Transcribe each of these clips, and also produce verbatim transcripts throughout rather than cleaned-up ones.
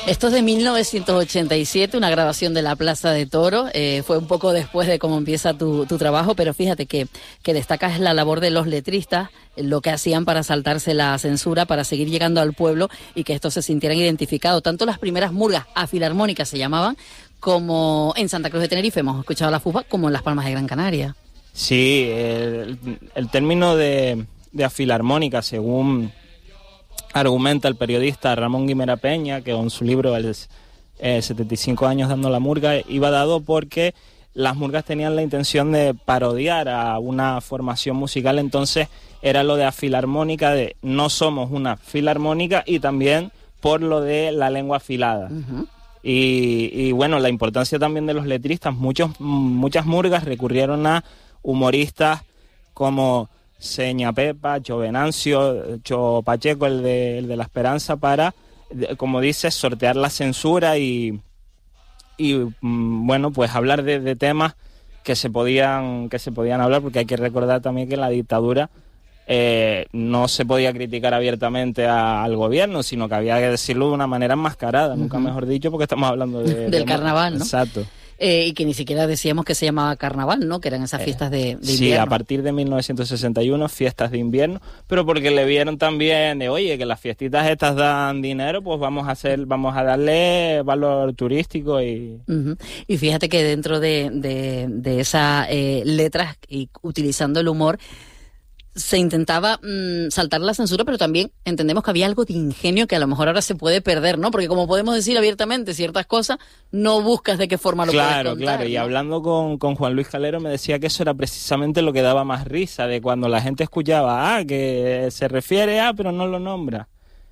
Esto es de mil novecientos ochenta y siete, una grabación de la Plaza de Toros. Eh, fue un poco después de cómo empieza tu, tu trabajo, pero fíjate que, que destacas la labor de los letristas, lo que hacían para saltarse la censura, para seguir llegando al pueblo y que estos se sintieran identificados. Tanto las primeras murgas a filarmónica se llamaban, como en Santa Cruz de Tenerife hemos escuchado la fufa, como en Las Palmas de Gran Canaria. Sí, el, el término de, de afilarmónica, según argumenta el periodista Ramón Guimera Peña, que en su libro el, eh, setenta y cinco años dando la murga, iba dado porque las murgas tenían la intención de parodiar a una formación musical, entonces era lo de afilarmónica, de no somos una filarmónica, y también por lo de la lengua afilada. Uh-huh. y, y bueno, la importancia también de los letristas, muchos, muchas murgas recurrieron a humoristas como Seña Pepa, Cho Venancio, Cho Pacheco, el de, el de La Esperanza, para, como dices, sortear la censura y, y bueno, pues hablar de, de temas que se podían que se podían hablar, porque hay que recordar también que en la dictadura eh, no se podía criticar abiertamente a, al gobierno, sino que había que decirlo de una manera enmascarada, uh-huh. nunca mejor dicho, porque estamos hablando de, del de, carnaval, ¿no? Exacto. Eh, y que ni siquiera decíamos que se llamaba carnaval, ¿no? Que eran esas fiestas de, de invierno. Sí, a partir de mil novecientos sesenta y uno, fiestas de invierno, pero porque le vieron también de, oye, que las fiestitas estas dan dinero, pues vamos a hacer, vamos a darle valor turístico y... Uh-huh. Y fíjate que dentro de, de, de esas eh, letras y utilizando el humor, se intentaba mmm, saltar la censura, pero también entendemos que había algo de ingenio que a lo mejor ahora se puede perder, ¿no? Porque como podemos decir abiertamente ciertas cosas, no buscas de qué forma lo claro, puedes contar. Claro, claro, y ¿no? hablando con, con Juan Luis Calero me decía que eso era precisamente lo que daba más risa, de cuando la gente escuchaba, ah, que se refiere a, pero no lo nombra.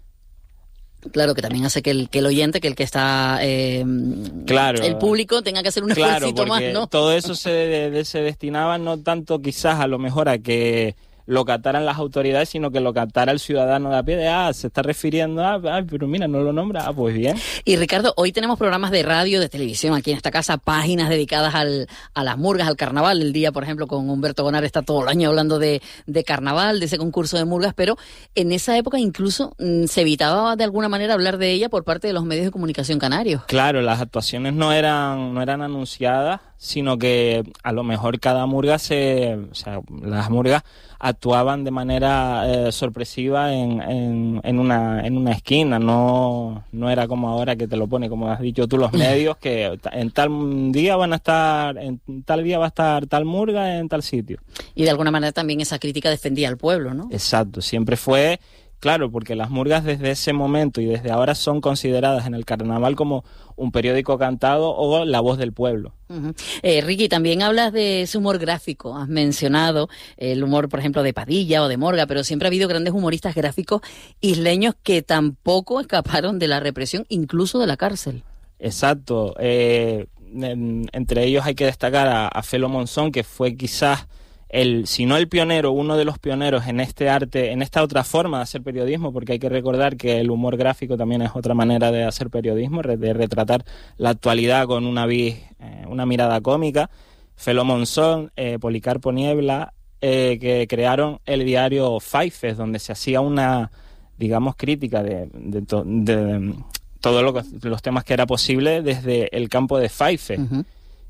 Claro, que también hace que el, que el oyente, que el que está, eh, claro, el público tenga que hacer un claro, esfuerzo más, ¿no? Todo eso se, de, de, se destinaba no tanto quizás a lo mejor a que lo captaran las autoridades, sino que lo captara el ciudadano de a pie, de, ah, se está refiriendo a, ah, pero mira, no lo nombra, ah, pues bien. Y Ricardo, hoy tenemos programas de radio, de televisión aquí en esta casa, páginas dedicadas al, a las murgas, al carnaval. El día, por ejemplo, con Humberto Gonar está todo el año hablando de, de carnaval, de ese concurso de murgas, pero en esa época incluso mmm, se evitaba de alguna manera hablar de ella por parte de los medios de comunicación canarios. Claro, las actuaciones no eran, no eran anunciadas, sino que a lo mejor cada murga se, o sea, las murgas actuaban de manera eh, sorpresiva en, en, en una en una esquina, no no era como ahora que te lo pone, como has dicho tú, los medios, que en tal día van a estar, en tal día va a estar tal murga en tal sitio. Y de alguna manera también esa crítica defendía al pueblo, ¿no? Exacto, siempre fue... Claro, porque las murgas desde ese momento y desde ahora son consideradas en el carnaval como un periódico cantado o la voz del pueblo. Uh-huh. Eh, Ricky, también hablas de ese humor gráfico. Has mencionado el humor, por ejemplo, de Padilla o de Morga, pero siempre ha habido grandes humoristas gráficos isleños que tampoco escaparon de la represión, incluso de la cárcel. Exacto. Eh, en, entre ellos hay que destacar a, a Felo Monzón, que fue quizás... El, si no el pionero, uno de los pioneros en este arte, en esta otra forma de hacer periodismo, porque hay que recordar que el humor gráfico también es otra manera de hacer periodismo, de retratar la actualidad con una, vis, eh, una mirada cómica. Felo Monzón, eh, Policarpo Niebla, eh, que crearon el diario Faifes, donde se hacía una, digamos, crítica de, de, to, de, de todos lo, los temas que era posible desde el campo de Faifes, uh-huh.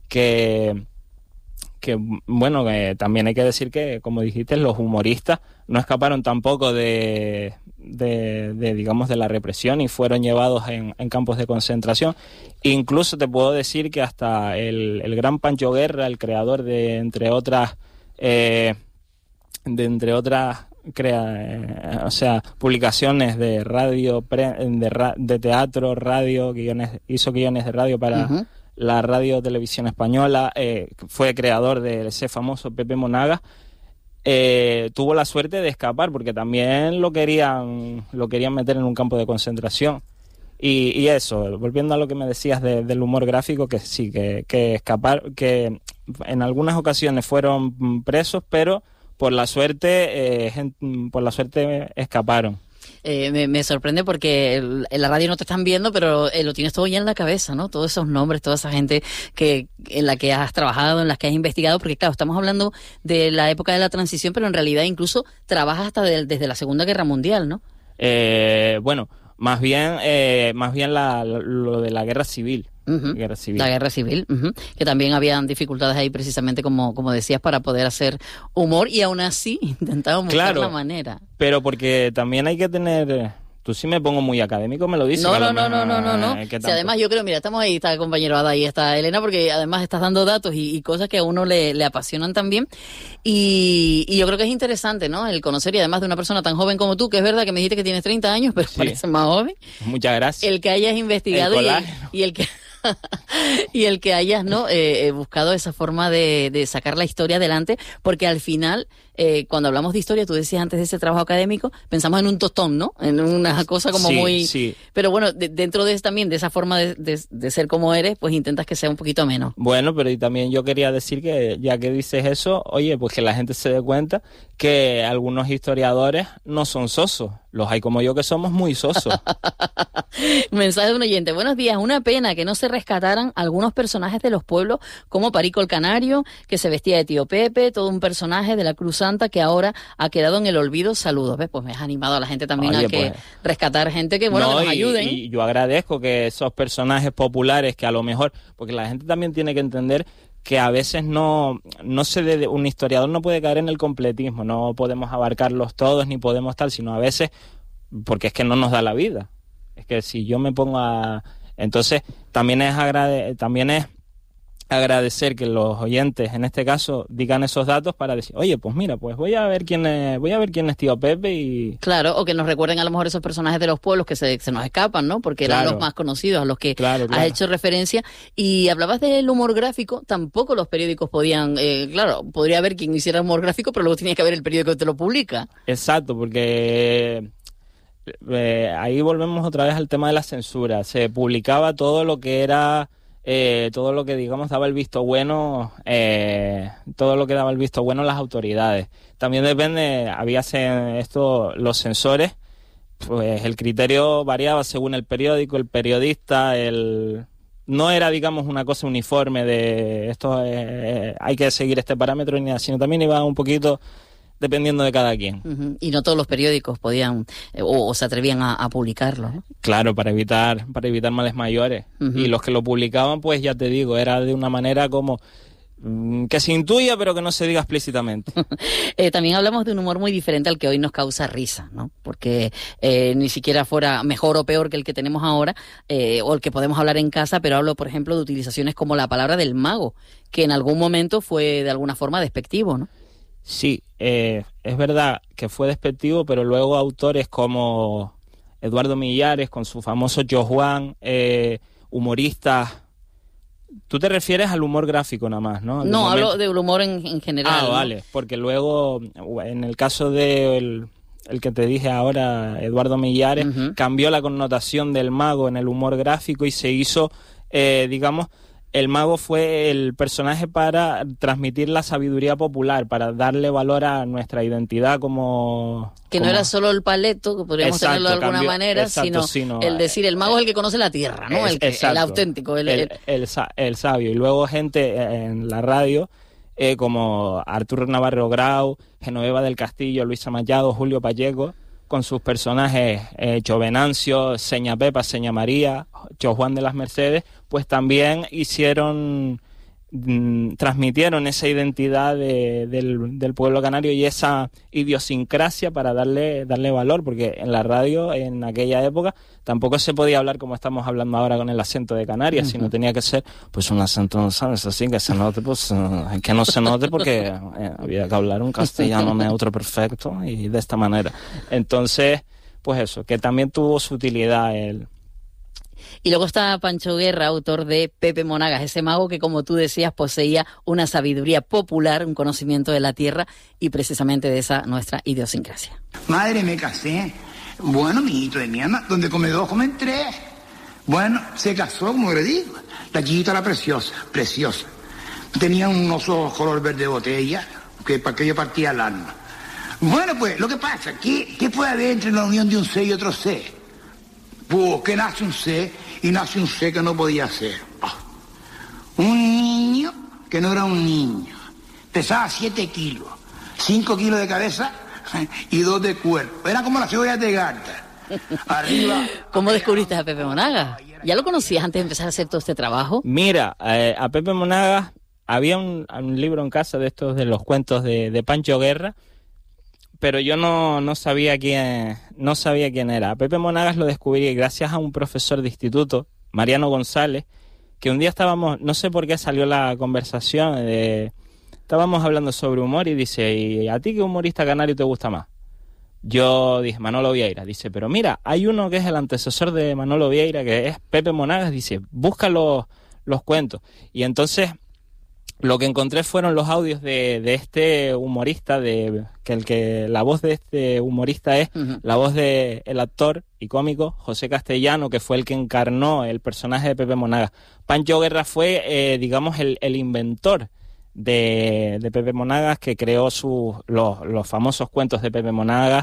que... que bueno, que también hay que decir que, como dijiste, los humoristas no escaparon tampoco de, de, de digamos, de la represión y fueron llevados en, en campos de concentración. Incluso te puedo decir que hasta el, el gran Pancho Guerra, el creador de, entre otras, eh, de entre otras, crea, eh, o sea, publicaciones de radio, pre, de, de teatro, radio, guiones, hizo guiones de radio para... Uh-huh. la Radio Televisión Española, eh, fue creador de ese famoso Pepe Monagas, eh, tuvo la suerte de escapar porque también lo querían lo querían meter en un campo de concentración. Y, y eso, volviendo a lo que me decías de, del humor gráfico, que sí, que, que escapar, que en algunas ocasiones fueron presos, pero por la suerte, eh, gente, por la suerte escaparon. Eh, me, me sorprende porque el, en la radio no te están viendo, pero eh, lo tienes todo ya en la cabeza, ¿no? Todos esos nombres, toda esa gente que en la que has trabajado, en la que has investigado, porque claro, estamos hablando de la época de la transición, pero en realidad incluso trabajas hasta de, desde la Segunda Guerra Mundial, ¿no? Eh, bueno, Más bien, eh, más bien la, lo de la guerra civil. Uh-huh. Guerra civil. La guerra civil, uh-huh. Que también habían dificultades ahí precisamente como, como decías para poder hacer humor y aún así intentaban buscar claro, la manera. Pero porque también hay que tener... Tú sí me pongo muy académico, me lo dices. No, no, no, no, no, no, no. Si además yo creo, mira, estamos ahí, está el compañero Ada y está Elena, porque además estás dando datos y, y cosas que a uno le, le apasionan también. Y, y yo creo que es interesante, ¿no? El conocer, y además de una persona tan joven como tú, que es verdad que me dijiste que tienes treinta años, pero sí, pareces más joven. Muchas gracias. El que hayas investigado el y, el, y el que... y el que hayas no eh, buscado esa forma de, de sacar la historia adelante, porque al final eh, cuando hablamos de historia, tú decías antes de ese trabajo académico, pensamos en un tostón, ¿no? En una cosa como sí, muy... Sí. Pero bueno, de, dentro de también de esa forma de, de, de ser como eres, pues intentas que sea un poquito menos. Bueno, pero y también yo quería decir que ya que dices eso, oye, pues que la gente se dé cuenta que algunos historiadores no son sosos. Los hay como yo que somos muy sosos. Mensaje de un oyente. Buenos días. Una pena que no se rescataran algunos personajes de los pueblos como Perico el Canario, que se vestía de tío Pepe, todo un personaje de la Cruz Santa que ahora ha quedado en el olvido. Saludos. ¿Ves? Pues me has animado a la gente también Oye, a que pues, rescatar gente que, bueno, no, que nos y, ayuden. Y yo agradezco que esos personajes populares que a lo mejor, porque la gente también tiene que entender que a veces no, no se debe, un historiador no puede caer en el completismo, no podemos abarcarlos todos ni podemos tal, sino a veces porque es que no nos da la vida. Es que si yo me pongo a... Entonces también es, agrade... también es agradecer que los oyentes, en este caso, digan esos datos para decir, oye, pues mira, pues voy a ver quién es, voy a ver quién es tío Pepe y... Claro, o que nos recuerden a lo mejor esos personajes de los pueblos que se, se nos escapan, ¿no? Porque eran claro. los más conocidos, a los que claro, claro. has hecho referencia. Y hablabas del humor gráfico, tampoco los periódicos podían, eh, claro, podría haber quien hiciera humor gráfico, pero luego tenía que haber el periódico que te lo publica. Exacto, porque... Eh, ahí volvemos otra vez al tema de la censura. Se publicaba todo lo que era... Eh, todo lo que digamos daba el visto bueno eh, todo lo que daba el visto bueno las autoridades. También depende, había esto, los censores, pues el criterio variaba según el periódico, el periodista, el no era digamos una cosa uniforme de esto eh, hay que seguir este parámetro ni nada, sino también iba un poquito dependiendo de cada quien. Uh-huh. Y no todos los periódicos podían eh, o, o se atrevían a, a publicarlo, ¿no? Claro, para evitar para evitar males mayores. Uh-huh. Y los que lo publicaban, pues ya te digo, era de una manera como mmm, que se intuya, pero que no se diga explícitamente. eh, también hablamos de un humor muy diferente al que hoy nos causa risa, ¿no? Porque eh, ni siquiera fuera mejor o peor que el que tenemos ahora, eh, o el que podemos hablar en casa, pero hablo, por ejemplo, de utilizaciones como la palabra del mago, que en algún momento fue de alguna forma despectivo, ¿no? Sí, eh, es verdad que fue despectivo, pero luego autores como Eduardo Millares, con su famoso Yo Juan, eh, humoristas... Tú te refieres al humor gráfico nada más, ¿no? No, momento... hablo del humor en, en general. Ah, ¿no? Vale, porque luego, en el caso de el, el que te dije ahora, Eduardo Millares, uh-huh. cambió la connotación del mago en el humor gráfico y se hizo, eh, digamos... El mago fue el personaje para transmitir la sabiduría popular, para darle valor a nuestra identidad como... Que como... no era solo el paleto, que podríamos exacto, tenerlo de alguna cambió, manera, exacto, sino, sino el decir, el mago es el que conoce la tierra, ¿no? Es, el, que, el auténtico. El, el, el, el, el sabio. Y luego gente en la radio, eh, como Arturo Navarro Grau, Genoveva del Castillo, Luisa Mallado, Julio Pacheco, con sus personajes eh, Chovenancio, Seña Pepa, Seña María, Cho Juan de las Mercedes, pues también hicieron, mm, transmitieron esa identidad de, del, del pueblo canario y esa idiosincrasia para darle, darle valor, porque en la radio en aquella época tampoco se podía hablar como estamos hablando ahora con el acento de Canarias, uh-huh. sino tenía que ser pues un acento, ¿sabes? Así que se note, pues uh, que no se note porque eh, había que hablar un castellano neutro perfecto y de esta manera. Entonces, pues eso, que también tuvo su utilidad el... Y luego está Pancho Guerra, autor de Pepe Monagas, ese mago que, como tú decías, poseía una sabiduría popular, un conocimiento de la tierra y precisamente de esa nuestra idiosincrasia. Madre, me casé. Bueno, mi hijito de mi alma, donde come dos, comen tres. Bueno, se casó, como le digo. La chiquita era preciosa, preciosa. Tenía unos ojos color verde botella, que para que yo partía el alma. Bueno, pues, lo que pasa, ¿qué, qué puede haber entre la unión de un C y otro C? Pues que nace un C y nace un C que no podía ser. Oh. Un niño que no era un niño. Pesaba siete kilos, cinco kilos de cabeza y dos de cuerpo. Era como las cebollas de Garta. Arriba. ¿Cómo descubriste a Pepe Monagas? ¿Ya lo conocías antes de empezar a hacer todo este trabajo? Mira, eh, a Pepe Monagas había un, un libro en casa de estos de los cuentos de, de Pancho Guerra, pero yo no, no sabía quién no sabía quién era. A Pepe Monagas lo descubrí gracias a un profesor de instituto, Mariano González, que un día estábamos, no sé por qué salió la conversación, de, estábamos hablando sobre humor y dice, ¿y a ti qué humorista canario te gusta más? Yo dije, Manolo Vieira. Dice, pero mira, hay uno que es el antecesor de Manolo Vieira, que es Pepe Monagas. Dice, busca los, los cuentos. Y entonces lo que encontré fueron los audios de, de este humorista, de que el que la voz de este humorista es uh-huh. la voz de el actor y cómico José Castellano, que fue el que encarnó el personaje de Pepe Monagas. Pancho Guerra fue, eh, digamos, el, el inventor de, de Pepe Monagas, que creó sus los, los famosos cuentos de Pepe Monagas.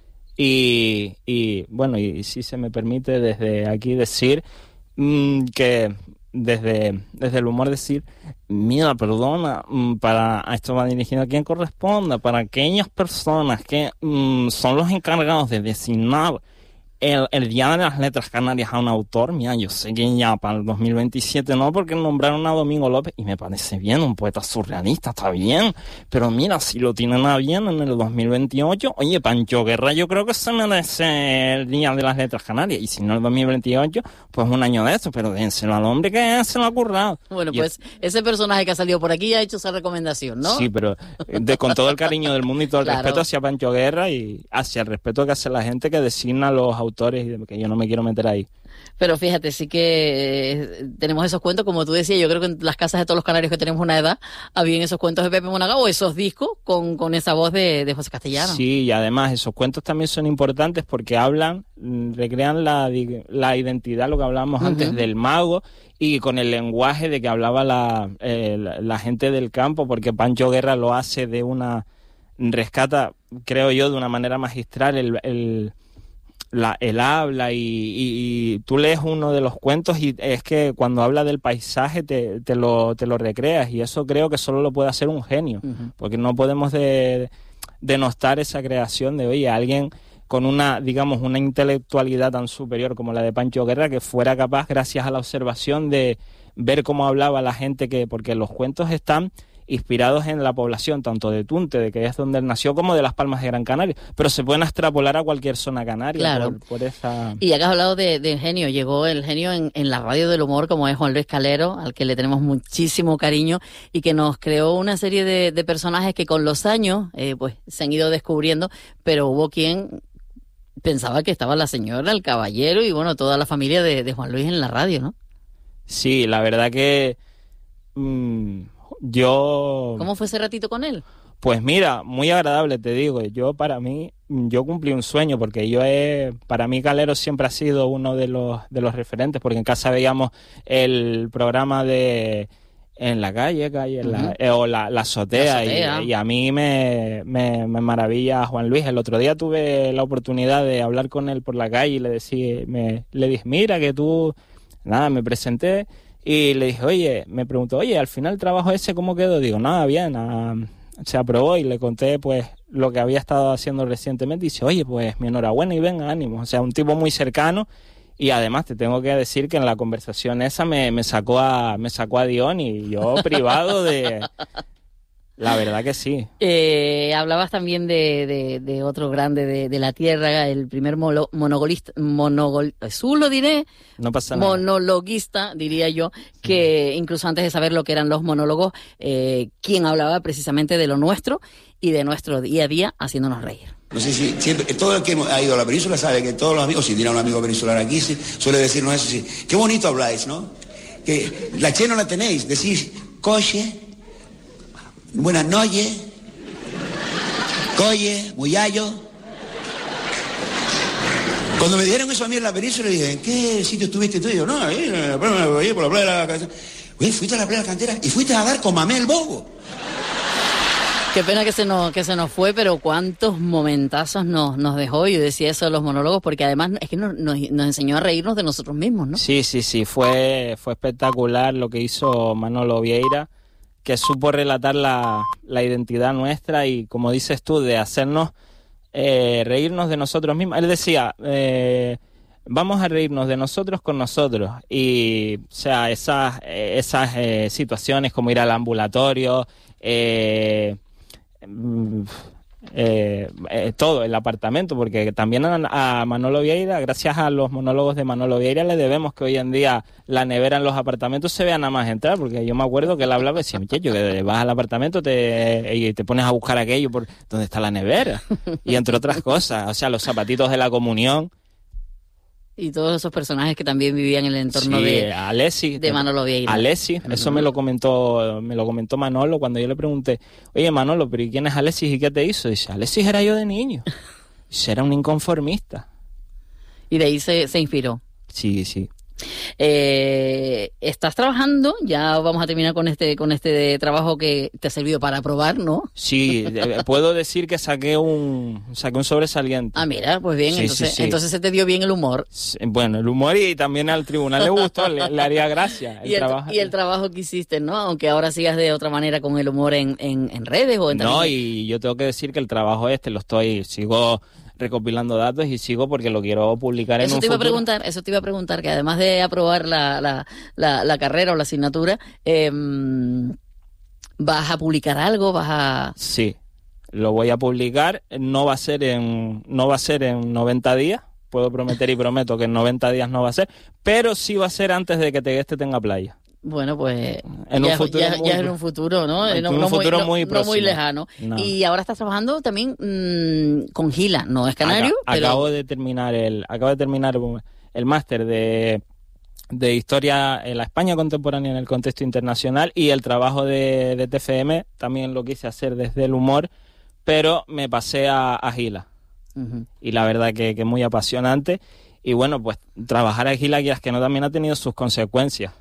Y, y bueno, y, y si se me permite desde aquí decir mmm, que desde, desde el humor decir, mira, perdona, para esto va dirigido a quien corresponda, para aquellas personas que mmm, son los encargados de designar el, el Día de las Letras Canarias a un autor. Mira, yo sé que ya para el dos mil veintisiete no, porque nombraron a Domingo López, y me parece bien, un poeta surrealista, está bien, pero mira, si lo tienen a bien en el dos mil veintiocho, oye, Pancho Guerra yo creo que se merece el Día de las Letras Canarias, y si no el dos mil veintiocho, pues un año de esto, pero dénselo al hombre que se lo ha currado. Bueno, y pues es... ese personaje que ha salido por aquí ha hecho esa recomendación, ¿no? Sí, pero de, con todo el cariño del mundo y todo el claro. respeto hacia Pancho Guerra y hacia el respeto que hace la gente que designa a los autores, y que yo no me quiero meter ahí. Pero fíjate, sí que eh, tenemos esos cuentos, como tú decías, yo creo que en las casas de todos los canarios que tenemos una edad, habían esos cuentos de Pepe Monagas o esos discos con, con esa voz de, de José Castellano. Sí, y además esos cuentos también son importantes porque hablan, recrean la, la identidad, lo que hablábamos uh-huh. antes del mago, y con el lenguaje de que hablaba la, eh, la, la gente del campo, porque Pancho Guerra lo hace de una, rescata, creo yo, de una manera magistral el... el La, el habla y, y, y tú lees uno de los cuentos y es que cuando habla del paisaje te, te, lo, te lo recreas, y eso creo que solo lo puede hacer un genio, uh-huh. porque no podemos de, denostar esa creación de, oye, alguien con una, digamos, una intelectualidad tan superior como la de Pancho Guerra, que fuera capaz, gracias a la observación, de ver cómo hablaba la gente, que porque los cuentos están inspirados en la población, tanto de Tunte, de que es donde él nació, como de Las Palmas de Gran Canaria, pero se pueden extrapolar a cualquier zona canaria. Claro. Por, por esa... Y ya que has hablado de, de genio, llegó el genio en, en la radio del humor, como es Juan Luis Calero, al que le tenemos muchísimo cariño, y que nos creó una serie de, de personajes que con los años eh, pues se han ido descubriendo, pero hubo quien pensaba que estaba la señora, el caballero y bueno, toda la familia de, de Juan Luis en la radio, ¿no? Sí, la verdad que... Mmm, Yo... ¿Cómo fue ese ratito con él? Pues mira, muy agradable, te digo. Yo, para mí, yo cumplí un sueño, porque yo he... Para mí Calero siempre ha sido uno de los de los referentes, porque en casa veíamos el programa de... En la calle, calle uh-huh. la, eh, o la, la azotea, la azotea. Y, y a mí me, me, me maravilla Juan Luis. El otro día tuve la oportunidad de hablar con él por la calle y le, decía, me, le dije, mira, que tú... Nada, me presenté... Y le dije, oye, me preguntó, oye, al final el trabajo ese, ¿cómo quedó? Digo, nada, bien, ah, se aprobó, y le conté, pues, lo que había estado haciendo recientemente. Y dice, oye, pues, mi enhorabuena y venga, ánimo. O sea, un tipo muy cercano, y además te tengo que decir que en la conversación esa me, me sacó a me sacó a Dion, y yo privado de... La verdad que sí. Eh, hablabas también de, de, de otro grande de, de la tierra, el primer molo, monogolista, monogol, ¿Jesús lo diré? No pasa nada. Monologuista, diría yo, que incluso antes de saber lo que eran los monólogos, eh, quien hablaba precisamente de lo nuestro y de nuestro día a día haciéndonos reír. No sé si siempre, todo el que ha ido a la península sabe que todos los amigos, si tiene un amigo peninsular aquí, sí, suele decirnos eso, sí, qué bonito habláis, ¿no? Que la che no la tenéis, decís coche, buenas noches, coye, muyayo. Cuando me dijeron eso a mí en la península, dije, ¿en qué sitio estuviste tú? Y yo, no, ahí, por la playa de la cantera. Oye, fuiste a la playa de la cantera y fuiste a dar con mamé el bobo. Qué pena que se nos que se nos fue, pero cuántos momentazos nos nos dejó. Y yo decía eso de los monólogos, porque además es que nos, nos, nos enseñó a reírnos de nosotros mismos, ¿no? Sí, sí, sí, fue, fue espectacular lo que hizo Manolo Vieira, que supo relatar la, la identidad nuestra y, como dices tú, de hacernos eh, reírnos de nosotros mismos. Él decía, eh, vamos a reírnos de nosotros con nosotros. Y, o sea, esas, esas eh, situaciones como ir al ambulatorio, eh, eh, eh, todo, el apartamento, porque también a, a Manolo Vieira, gracias a los monólogos de Manolo Vieira, le debemos que hoy en día la nevera en los apartamentos se vea nada más entrar, porque yo me acuerdo que él hablaba y decía, muchacho, que vas al apartamento te, y te pones a buscar aquello por donde está la nevera, y entre otras cosas, o sea, los zapatitos de la comunión. Y todos esos personajes que también vivían en el entorno sí, de, Alessi, de Manolo Vieira. Alessi, uh-huh. Eso me lo comentó me lo comentó Manolo cuando yo le pregunté, oye Manolo, ¿pero y quién es Alessi y qué te hizo? Dice, Alessi era yo de niño. Dice, era un inconformista. Y de ahí se, se inspiró. Sí, sí. Eh, estás trabajando, ya vamos a terminar con este con este trabajo que te ha servido para probar, ¿no? Sí, puedo decir que saqué un saqué un sobresaliente. Ah, mira, pues bien, sí, entonces, sí, sí. entonces se te dio bien el humor. Sí, bueno, el humor y también al tribunal le gustó, le, le haría gracia. El y, el, trabajo. y el trabajo que hiciste, ¿no? Aunque ahora sigas de otra manera con el humor en, en, en redes o en No, también... y yo tengo que decir que el trabajo este lo estoy, sigo recopilando datos y sigo porque lo quiero publicar en eso un te iba futuro. a preguntar eso te iba a preguntar que además de aprobar la, la, la, la carrera o la asignatura, eh, ¿vas a publicar algo? ¿Vas a...? Sí, lo voy a publicar, no va a ser en no va a ser en noventa días, puedo prometer y prometo que en noventa días no va a ser, pero sí va a ser antes de que Tegueste tenga playa. Bueno, pues en ya, un futuro ya, muy, ya en un futuro, ¿no? En no, un no futuro muy, muy no, próximo. No muy lejano. No. Y ahora estás trabajando también mmm, con Gila, no es canario, Acab- pero... Acabo de terminar el acabo de terminar el máster de, de Historia en la España contemporánea en el contexto internacional y el trabajo de, de T F M también lo quise hacer desde el humor, pero me pasé a, a Gila. Uh-huh. Y la verdad que es muy apasionante. Y bueno, pues trabajar a Gila, quieras que no, también ha tenido sus consecuencias.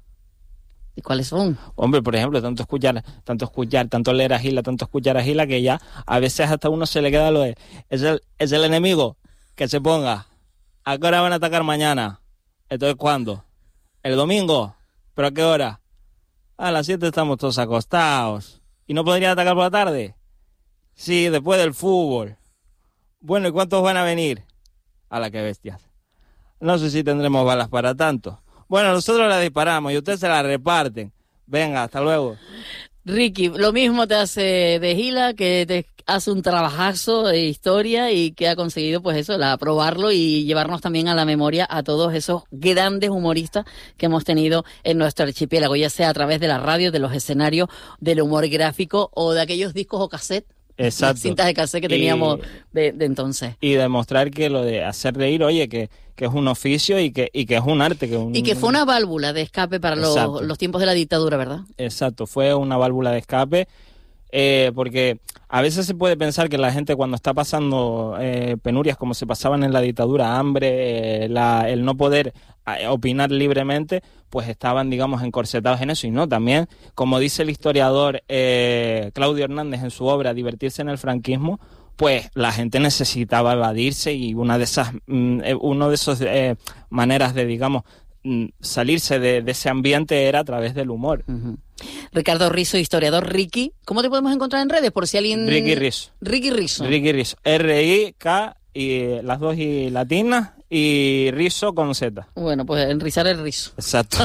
¿Y cuáles son? Hombre, por ejemplo, tanto escuchar, tanto escuchar, tanto leer a Gila, tanto escuchar a Gila, que ya a veces hasta uno se le queda lo de, es el, es el enemigo, que se ponga. ¿A qué hora van a atacar mañana? Entonces, ¿cuándo? ¿El domingo? ¿Pero a qué hora? A las siete estamos todos acostados. ¿Y no podrían atacar por la tarde? Sí, después del fútbol. Bueno, ¿y cuántos van a venir? A la que bestias. No sé si tendremos balas para tanto. Bueno, nosotros la disparamos y ustedes se la reparten. Venga, hasta luego. Ricky, lo mismo te hace de Gila, que te hace un trabajazo de historia y que ha conseguido, pues eso, la, aprobarlo y llevarnos también a la memoria a todos esos grandes humoristas que hemos tenido en nuestro archipiélago, ya sea a través de la radio, de los escenarios, del humor gráfico o de aquellos discos o cassette. Exacto. Cintas de cassette que teníamos y, de, de entonces. Y demostrar que lo de hacer reír, oye, que, que es un oficio y que, y que es un arte. Que un, y que fue una válvula de escape para los, los tiempos de la dictadura, ¿verdad? Exacto, fue una válvula de escape. Eh, porque a veces se puede pensar que la gente cuando está pasando eh, penurias como se pasaban en la dictadura, hambre, eh, la, el no poder eh, opinar libremente, pues estaban, digamos, encorsetados en eso. Y no, también, como dice el historiador eh, Claudio Hernández en su obra Divertirse en el franquismo, pues la gente necesitaba evadirse y una de esas, mm, uno de esos eh, maneras de, digamos, mm, salirse de, de ese ambiente era a través del humor. Uh-huh. Ricardo Rizo, historiador. Ricky, ¿cómo te podemos encontrar en redes? Por si alguien... Ricky Rizo. Ricky Rizo. Ricky Rizo. R I K y las dos y latinas y Rizo con Z. Bueno, pues enrizar el rizo. Exacto.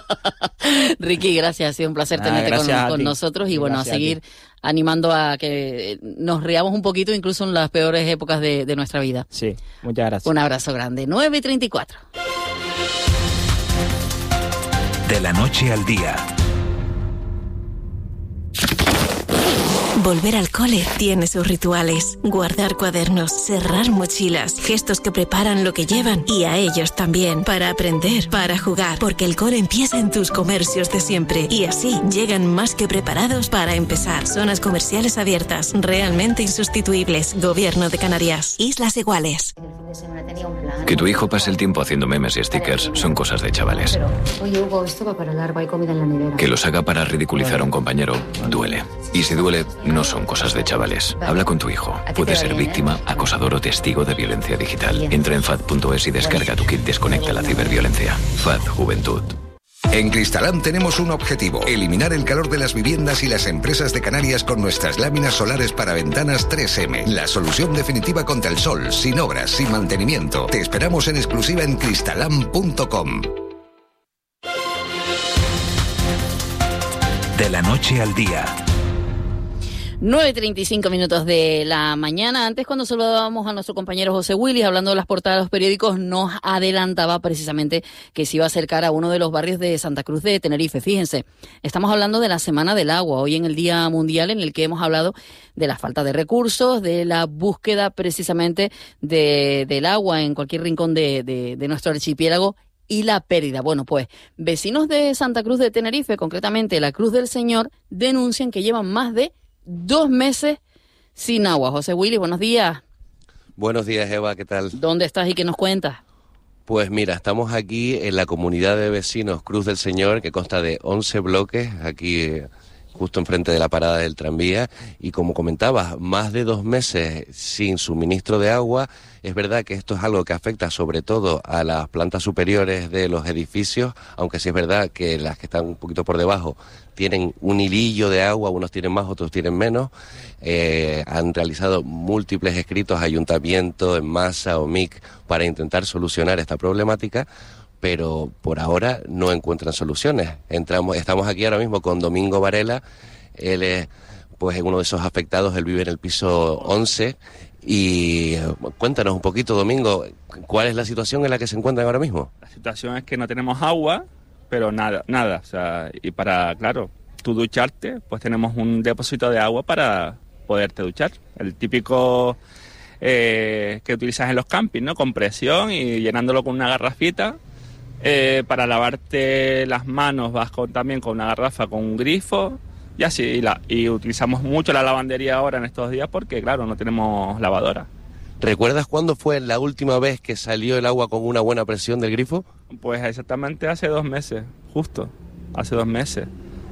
Ricky, gracias. Ha sido un placer Nada, tenerte con, con ti. nosotros y bueno, gracias a seguir a animando a que nos riamos un poquito incluso en las peores épocas de, de nuestra vida. Sí, muchas gracias. Un abrazo grande. nueve y treinta y cuatro. De la noche al día. Volver al cole tiene sus rituales. Guardar cuadernos, cerrar mochilas, gestos que preparan lo que llevan y a ellos también, para aprender, para jugar, porque el cole empieza en tus comercios de siempre y así llegan más que preparados para empezar. Zonas comerciales abiertas, realmente insustituibles. Gobierno de Canarias. Islas Iguales. Que tu hijo pase el tiempo haciendo memes y stickers son cosas de chavales. Oye, Hugo, esto va para largo, hay comida en la nevera. Que los haga para ridiculizar a un compañero duele. Y si duele, no son cosas de chavales. Habla con tu hijo. Puede ser víctima, acosador o testigo de violencia digital. Entra en F A D punto es y descarga tu kit Desconecta la ciberviolencia. F A D Juventud. En Cristalam tenemos un objetivo: eliminar el calor de las viviendas y las empresas de Canarias con nuestras láminas solares para ventanas tres eme. La solución definitiva contra el sol, sin obras, sin mantenimiento. Te esperamos en exclusiva en cristalam punto com. De la noche al día. nueve y treinta y cinco minutos de la mañana. Antes, cuando saludábamos a nuestro compañero José Willis, hablando de las portadas de los periódicos, nos adelantaba precisamente que se iba a acercar a uno de los barrios de Santa Cruz de Tenerife. Fíjense, estamos hablando de la Semana del Agua, hoy en el Día Mundial, en el que hemos hablado de la falta de recursos, de la búsqueda precisamente de, del agua en cualquier rincón de, de, de nuestro archipiélago, y la pérdida. Bueno, pues vecinos de Santa Cruz de Tenerife, concretamente la Cruz del Señor, denuncian que llevan más de dos meses sin agua. José Willy, buenos días. Buenos días, Eva, ¿qué tal? ¿Dónde estás y qué nos cuentas? Pues mira, estamos aquí en la comunidad de vecinos Cruz del Señor, que consta de once bloques, aquí eh, justo enfrente de la parada del tranvía, y como comentabas, más de dos meses sin suministro de agua. Es verdad que esto es algo que afecta sobre todo a las plantas superiores de los edificios, aunque sí es verdad que las que están un poquito por debajo tienen un hilillo de agua, unos tienen más, otros tienen menos. Eh, han realizado múltiples escritos a Ayuntamiento, en masa, O M I C, para intentar solucionar esta problemática, pero por ahora no encuentran soluciones. Entramos, estamos aquí ahora mismo con Domingo Varela, él es pues uno de esos afectados, él vive en el piso once, y cuéntanos un poquito, Domingo, ¿cuál es la situación en la que se encuentran ahora mismo? La situación es que no tenemos agua, pero nada, nada, o sea, y para, claro, tú ducharte, pues tenemos un depósito de agua para poderte duchar, el típico eh, que utilizas en los campings, ¿no? Con presión y llenándolo con una garrafita. Eh, para lavarte las manos vas con, también con una garrafa con un grifo y así, y, la, y utilizamos mucho la lavandería ahora en estos días porque, claro, no tenemos lavadora. ¿Recuerdas cuándo fue la última vez que salió el agua con una buena presión del grifo? Pues exactamente hace dos meses, justo, hace dos meses.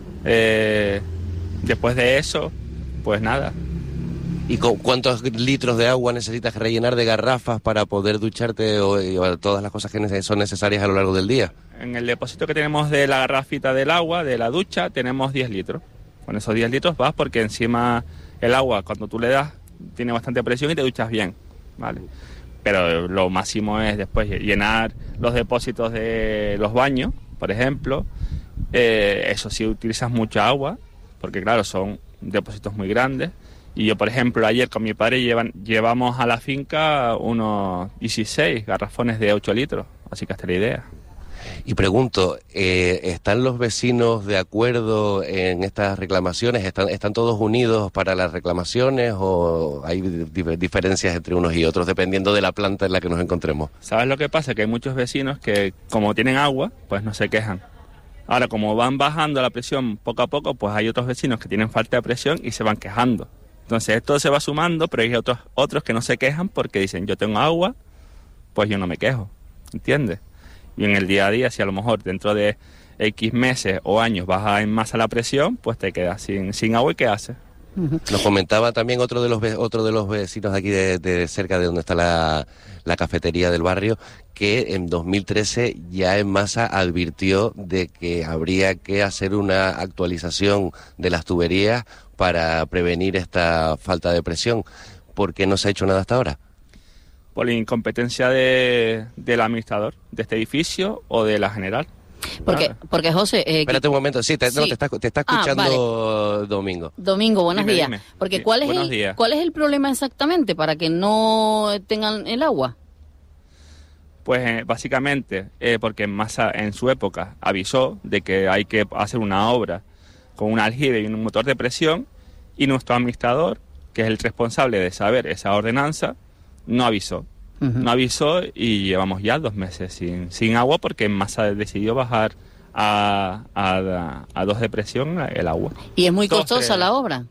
Eh, después de eso, pues nada. ¿Y con cuántos litros de agua necesitas rellenar de garrafas para poder ducharte o, o todas las cosas que son necesarias a lo largo del día? En el depósito que tenemos de la garrafita del agua, de la ducha, tenemos diez litros. Con esos diez litros vas porque encima el agua, cuando tú le das, tiene bastante presión y te duchas bien, ¿vale? Pero lo máximo es después llenar los depósitos de los baños, por ejemplo. Eh, eso sí, utilizas mucha agua, porque claro, son depósitos muy grandes. Y yo, por ejemplo, ayer con mi padre llevan, llevamos a la finca unos dieciséis garrafones de ocho litros, así que hasta la idea. Y pregunto, eh, ¿están los vecinos de acuerdo en estas reclamaciones? ¿Están, están todos unidos para las reclamaciones o hay dif- diferencias entre unos y otros dependiendo de la planta en la que nos encontremos? ¿Sabes lo que pasa? Que hay muchos vecinos que, como tienen agua, pues no se quejan. Ahora, como van bajando la presión poco a poco, pues hay otros vecinos que tienen falta de presión y se van quejando. Entonces esto se va sumando, pero hay otros otros que no se quejan porque dicen, yo tengo agua, pues yo no me quejo, ¿entiendes? Y en el día a día, si a lo mejor dentro de X meses o años baja en masa la presión, pues te quedas sin, sin agua, ¿y qué haces? Nos comentaba también otro de los otro de los vecinos de aquí de, de cerca de donde está la, la cafetería del barrio, que en dos mil trece ya en masa advirtió de que habría que hacer una actualización de las tuberías para prevenir esta falta de presión. ¿Por qué no se ha hecho nada hasta ahora? Por la incompetencia de, del administrador de este edificio o de la general. Porque, porque José... Eh, Espérate un momento, sí, te, sí. No, te, está, te está escuchando ah, vale. Domingo. Domingo, buenos dime, días. Dime. Porque Sí, ¿cuál es, buenos el, días. ¿cuál es el problema exactamente para que no tengan el agua? Pues eh, básicamente eh, porque Masa en su época avisó de que hay que hacer una obra con un aljibe y un motor de presión, y nuestro administrador, que es el responsable de saber esa ordenanza, no avisó. Uh-huh. No avisó y llevamos ya dos meses sin, sin agua porque Masa decidió bajar a, a, a dos de presión el agua. ¿Y es muy dos, costosa tres. la obra?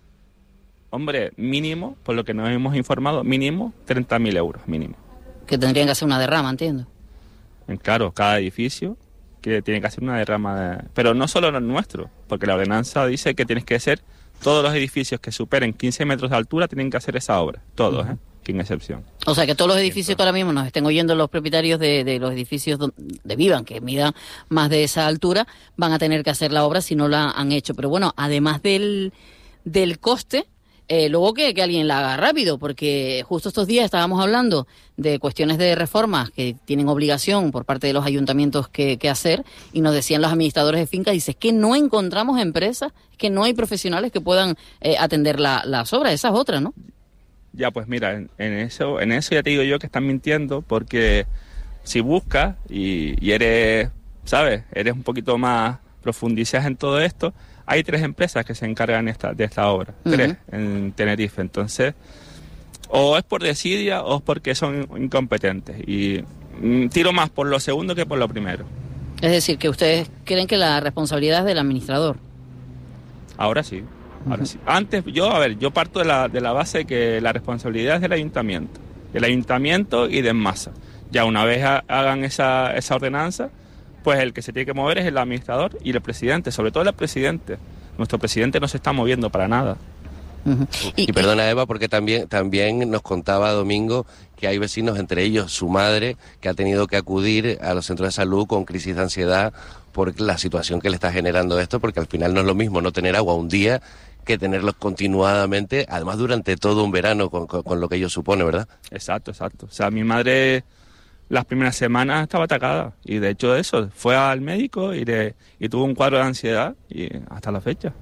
Hombre, mínimo, por lo que nos hemos informado, mínimo treinta mil euros, mínimo. Que tendrían que hacer una derrama, entiendo. Claro, cada edificio que tiene que hacer una derrama de... Pero no solo los nuestros, porque la ordenanza dice que tienes que hacer... Todos los edificios que superen quince metros de altura tienen que hacer esa obra, todos, ¿eh? sin excepción. O sea, que todos los edificios que ahora mismo nos estén oyendo los propietarios de, de los edificios donde vivan, que midan más de esa altura, van a tener que hacer la obra si no la han hecho. Pero bueno, además del, del coste, eh, luego que, que alguien la haga rápido, porque justo estos días estábamos hablando de cuestiones de reformas que tienen obligación por parte de los ayuntamientos que, que hacer, y nos decían los administradores de fincas, dice, es que no encontramos empresas, es que no hay profesionales que puedan eh, atender la, las obras, esa es otra, ¿no? Ya, pues mira, en, en eso en eso ya te digo yo que están mintiendo, porque si buscas y, y eres, ¿sabes? Eres un poquito más, profundizas en todo esto, hay tres empresas que se encargan esta, de esta obra, uh-huh. tres en Tenerife. Entonces, o es por desidia o es porque son incompetentes. Y mm, tiro más por lo segundo que por lo primero. Es decir, que ustedes creen que la responsabilidad es del administrador. Ahora sí. Ahora sí. Antes, yo, a ver, yo parto de la, de la base de que la responsabilidad es del ayuntamiento, del ayuntamiento y de Enmasa. Ya una vez ha, hagan esa, esa ordenanza, pues el que se tiene que mover es el administrador y el presidente, sobre todo el presidente. Nuestro presidente no se está moviendo para nada. Uh-huh. Y, y perdona, Eva, porque también, también nos contaba Domingo que hay vecinos, entre ellos su madre, que ha tenido que acudir a los centros de salud con crisis de ansiedad por la situación que le está generando esto, porque al final no es lo mismo no tener agua un día que tenerlos continuadamente, además durante todo un verano, con, con, con lo que ello supone, ¿verdad? Exacto, exacto. O sea, mi madre las primeras semanas estaba atacada, y de hecho eso, fue al médico y, de, y tuvo un cuadro de ansiedad, y hasta la fecha.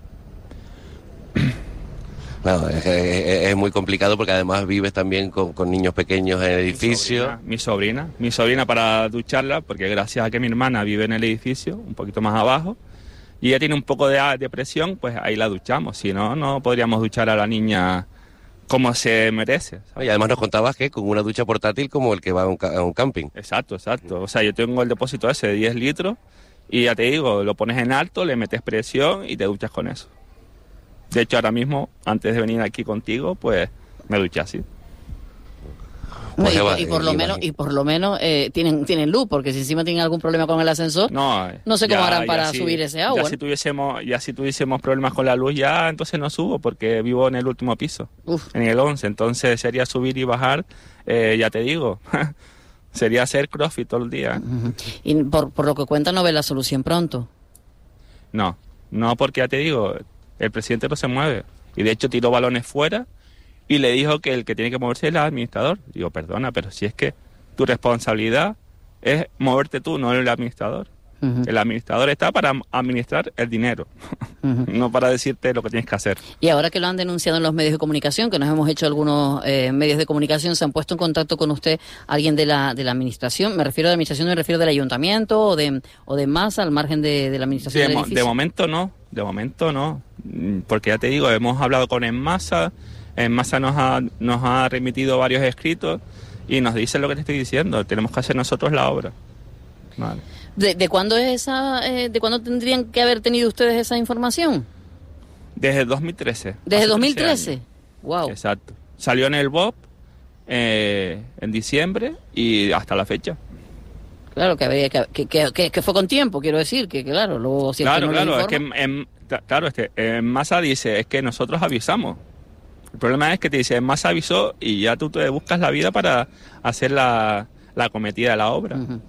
Claro, es, es, es muy complicado porque además vives también con, con niños pequeños en el edificio. Mi sobrina, mi sobrina, mi sobrina para ducharla, porque gracias a que mi hermana vive en el edificio, un poquito más abajo, y ella tiene un poco de depresión, pues ahí la duchamos. Si no, no podríamos duchar a la niña como se merece, ¿sabes? Y además nos contabas que con una ducha portátil como el que va a un, a un camping. Exacto, exacto. O sea, yo tengo el depósito ese de diez litros y ya te digo, lo pones en alto, le metes presión y te duchas con eso. De hecho, ahora mismo, antes de venir aquí contigo, pues me duché así. No, y, por, y por lo menos y por lo menos eh, tienen tienen luz, porque si encima tienen algún problema con el ascensor, no, no sé cómo ya, harán para si, subir ese agua. Ya si tuviésemos ya si tuviésemos problemas con la luz, ya entonces no subo, porque vivo en el último piso, Uf. en el once, entonces sería subir y bajar, eh, ya te digo, sería hacer crossfit todo el día. Uh-huh. Y por, por lo que cuentan, ¿no ves la solución pronto? No, no, porque ya te digo, el presidente no se mueve, y de hecho tiró balones fuera y le dijo que el que tiene que moverse es el administrador. Digo, perdona, pero si es que tu responsabilidad es moverte tú, no el administrador. Uh-huh. El administrador está para administrar el dinero, uh-huh. no para decirte lo que tienes que hacer. Y ahora que lo han denunciado en los medios de comunicación, que nos hemos hecho algunos eh, medios de comunicación, ¿se han puesto en contacto con usted alguien de la de la administración? Me refiero a la administración, me refiero del ayuntamiento o de o de Enmasa, al margen de, de la administración de, del mo- edificio. De momento no, de momento no, porque ya te digo, hemos hablado con Enmasa. Enmasa nos ha, nos ha remitido varios escritos y nos dice lo que te estoy diciendo, tenemos que hacer nosotros la obra. Vale. ¿De, de cuándo es esa, eh, de cuándo tendrían que haber tenido ustedes esa información? Desde dos mil trece. ¿Desde dos mil trece? Wow. Exacto. Salió en el B O P eh, en diciembre y hasta la fecha. Claro, que, había, que, que, que, que fue con tiempo, quiero decir, que claro, luego si Claro, no claro, es que en, en, claro, este, Enmasa dice, es que nosotros avisamos. El problema es que te dice, Enmasa avisó y ya tú te buscas la vida para hacer la, la acometida de la obra. Uh-huh.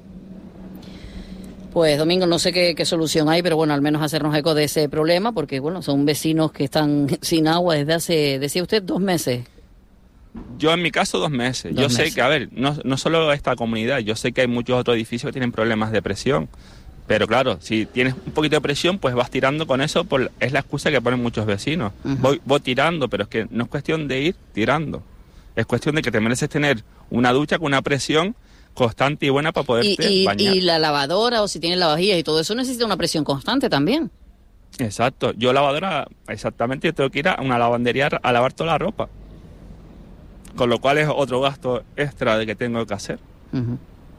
Pues Domingo, no sé qué, qué solución hay, pero bueno, al menos hacernos eco de ese problema, porque bueno, son vecinos que están sin agua desde hace, decía usted, dos meses. Yo en mi caso dos meses. Dos yo meses. sé que, a ver, no, no solo esta comunidad, yo sé que hay muchos otros edificios que tienen problemas de presión. Pero claro, si tienes un poquito de presión, pues vas tirando con eso, por, es la excusa que ponen muchos vecinos. Uh-huh. Voy, voy tirando, pero es que no es cuestión de ir tirando. Es cuestión de que te mereces tener una ducha con una presión constante y buena para poderte y, y, bañar. Y la lavadora, o si tienes lavavajillas y todo eso, necesita una presión constante también. Exacto. Yo lavadora, exactamente, yo tengo que ir a una lavandería a lavar toda la ropa. Con lo cual es otro gasto extra de que tengo que hacer. Uh-huh.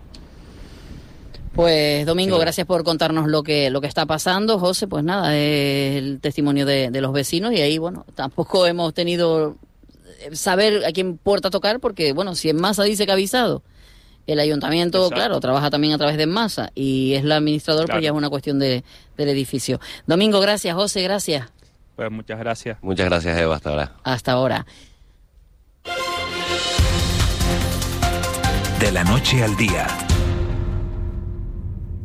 Pues Domingo, sí, gracias por contarnos lo que lo que está pasando. José, pues nada, es el testimonio de, de los vecinos y ahí, bueno, tampoco hemos tenido saber a quién puerta tocar porque, bueno, si Enmasa dice que ha avisado, el ayuntamiento, Exacto. claro, trabaja también a través de Enmasa y es el administrador, claro. Pues ya es una cuestión de, del edificio. Domingo, gracias. José, gracias. Pues muchas gracias. Muchas gracias, Eva, hasta ahora. Hasta ahora. De la noche al día,